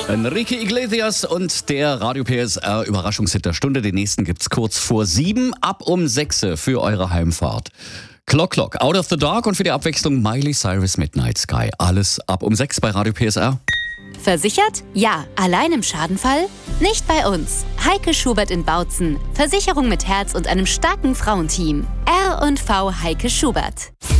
Enrique Iglesias und der Radio PSR Überraschungshit der Stunde. Den nächsten gibt's kurz vor 7, ab um 6 für eure Heimfahrt. Clock, Out of the Dark und für die Abwechslung Miley Cyrus Midnight Sky. Alles ab um 6 bei Radio PSR. Versichert? Ja. Allein im Schadenfall? Nicht bei uns. Heike Schubert in Bautzen. Versicherung mit Herz und einem starken Frauenteam. R&V Heike Schubert.